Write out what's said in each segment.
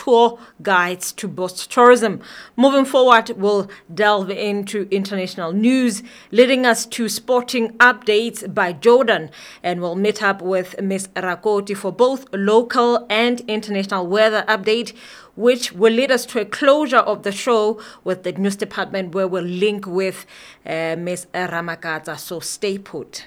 tour guides to boost tourism. Moving forward, we'll delve into international news, leading us to sporting updates by Jordan. And we'll meet up with Ms. Rakoti for both local and international weather update, which will lead us to a closure of the show with the news department, where we'll link with Ms. Ramakatsa. So stay put.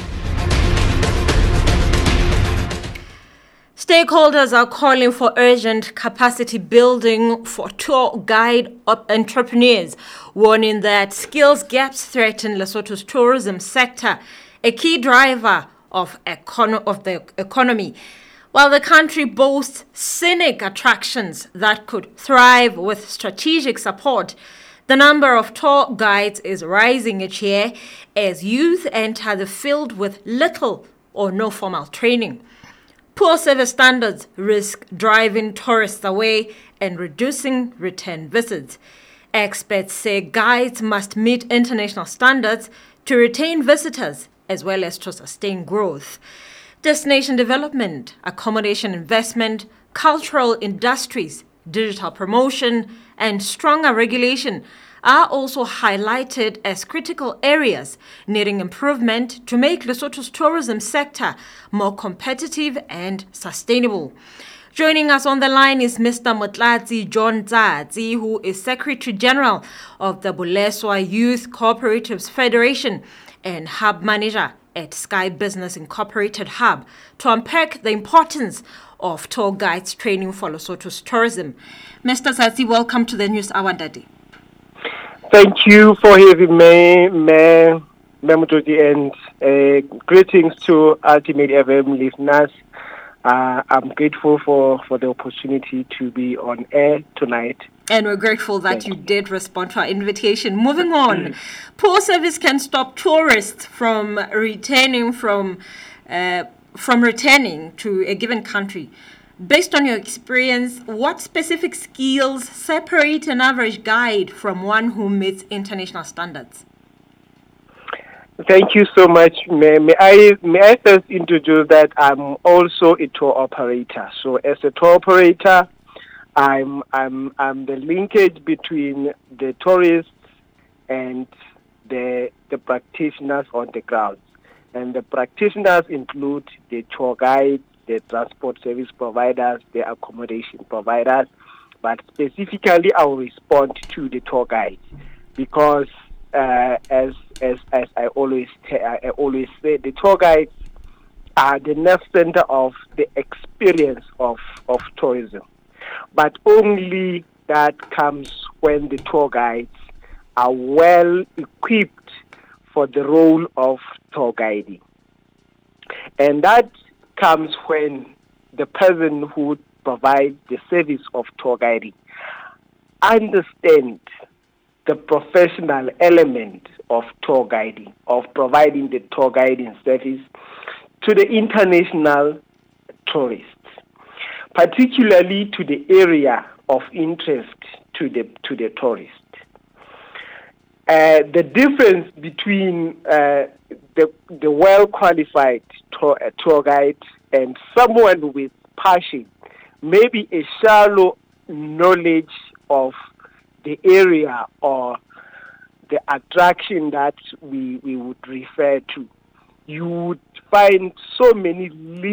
Stakeholders are calling for urgent capacity building for tour guide entrepreneurs, warning that skills gaps threaten Lesotho's tourism sector, a key driver of the economy. While the country boasts scenic attractions that could thrive with strategic support, the number of tour guides is rising each year as youth enter the field with little or no formal training. Poor service standards risk driving tourists away and reducing return visits. Experts say guides must meet international standards to retain visitors as well as to sustain growth. Destination development, accommodation investment, cultural industries, digital promotion, and stronger regulation are also highlighted as critical areas needing improvement to make Lesotho's tourism sector more competitive and sustainable. Joining us on the line is Mr. Motlatsi John Tsatsi, who is Secretary General of the Buleswa Youth Cooperatives Federation and Hub Manager at Sky Business Incorporated Hub, to unpack the importance of tour guides training for Lesotho's tourism. Mr. Tsatsi, welcome to the News Hour, Daddy. Thank you for having me, Ma'am and greetings to Ultimate FM listeners. I'm grateful for the opportunity to be on air tonight. And we're grateful that you did respond to our invitation. Moving on, poor service can stop tourists from returning to a given country. Based on your experience, what specific skills separate an average guide from one who meets international standards? Thank you so much. May I first introduce that I'm also a tour operator. So as a tour operator, I'm the linkage between the tourists and the practitioners on the ground. And the practitioners include the tour guides, the transport service providers, the accommodation providers, but specifically I will respond to the tour guides because as I always say, the tour guides are the nerve center of the experience of tourism. But only that comes when the tour guides are well equipped for the role of tour guiding. And that comes when the person who provides the service of tour guiding understands the professional element of tour guiding, of providing the tour guiding service to the international tourists, particularly to the area of interest to the tourists. The difference between the well-qualified tour guide and someone with passion, maybe a shallow knowledge of the area or the attraction that we would refer to. You would find so many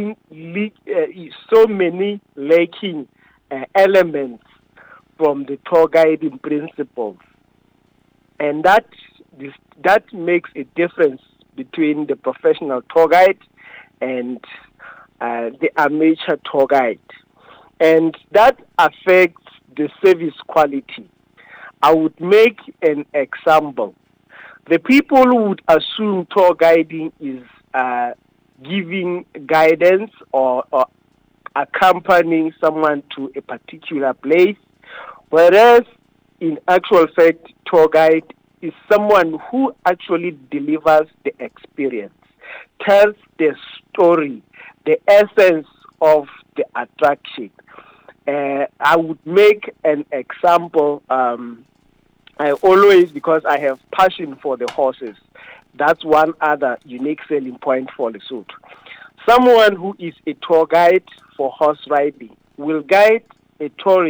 lacking elements from the tour guiding principles, and that makes a difference between the professional tour guide and the amateur tour guide, and that affects the service quality. I would make an example. The people would assume tour guiding is giving guidance or accompanying someone to a particular place, whereas in actual fact, tour guide is someone who actually delivers the experience, tells the story, the essence of the attraction. I would make an example. I always, because I have passion for the horses, that's one other unique selling point for Lesotho. Someone who is a tour guide for horse riding will guide a tourist